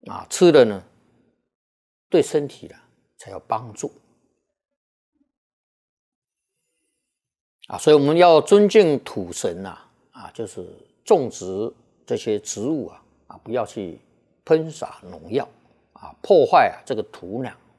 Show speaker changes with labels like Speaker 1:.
Speaker 1: 吃了呢，对身体才有帮助所以我们要尊敬土神就是种植这些植物不要去喷洒农药破坏这个土壤